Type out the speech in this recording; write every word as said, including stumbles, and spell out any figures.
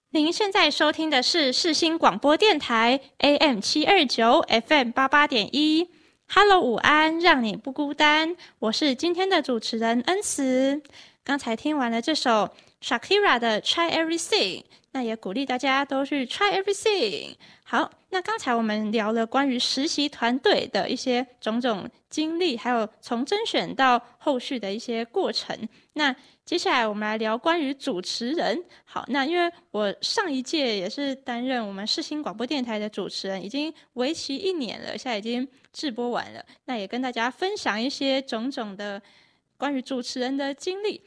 您现在收听的是世新广播电台 A M 七二九 F M 八八点一。Hello， 午安，让你不孤单。我是今天的主持人恩慈。刚才听完了这首 Shakira 的 Try Everything， 那也鼓励大家都去 Try Everything。好，那刚才我们聊了关于实习团队的一些种种经历，还有从甄选到后续的一些过程。那接下来我们来聊关于主持人。好，那因为我上一届也是担任我们世新广播电台的主持人，已经为期一年了，现在已经制播完了。那也跟大家分享一些种种的关于主持人的经历。